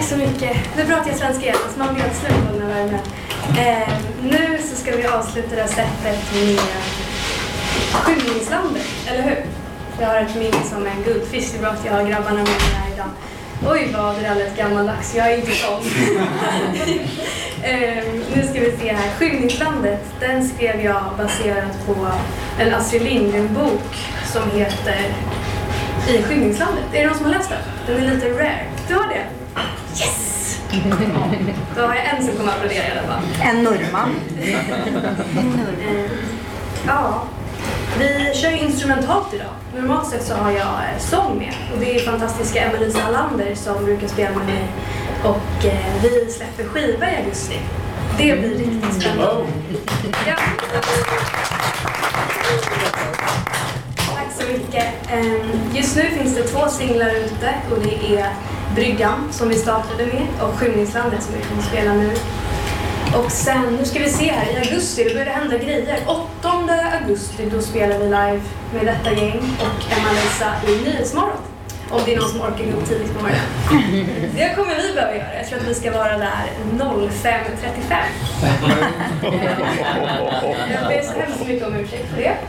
Tack så mycket. Det är bra att jag är svensk igen, så man vet slut på den här värmen. Nu så ska vi avsluta det här sättet med Skymningslandet, eller hur? Jag har ett minne som en guldfisk. Det är bra att jag har grabbarna med mig här idag. Oj vad det är alldeles gammaldags, jag är inte sån. Nu ska vi se här. Skymningslandet, den skrev jag baserat på en Astrid Lindgren-bok som heter I Skymningslandet. Är det någon som har läst den? Den är lite rare. Du har det? Yes! Då har jag en som kommer att applådera i alla fall. En norrman. Ja. Vi kör ju instrumentalt idag. Normalt sett så har jag sång med. Och det är fantastiska Emma-Lisa Allander som brukar spela med mig. Och vi släpper skiva i augusti. Det blir riktigt spännande. Ja. Tack så mycket. Just nu finns det 2 singlar ute. Och det är Bryggan som vi startade med. Och Skymningslandet som vi kommer spela nu. Och sen, nu ska vi se här, i augusti, då börjar det hända grejer. 8 augusti, då spelar vi live med detta gäng och Emma-Lisa i Nyhetsmorgon. Om det är någon som orkar gå upp tidigt på morgonen. Det kommer vi behöva göra. Jag tror att vi ska vara där 05:35. Jag ber så hemskt mycket om ursäkt för det.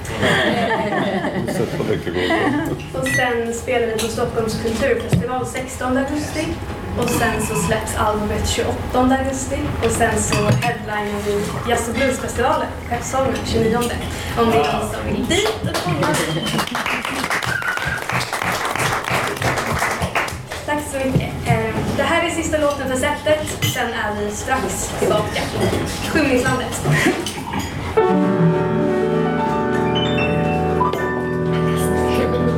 Och sen spelar vi på Stockholms kulturfestival 16 augusti. Och sen så släpps albumet 28 augusti. Och sen så headliner vi Jazz och Bluesfestivalen, Skeppsholmen, 29. Om det är någon som vill dit och komma. Tack så mycket. Det här är sista låten för sättet. Sen är vi strax tillbaka. Skymningslandet.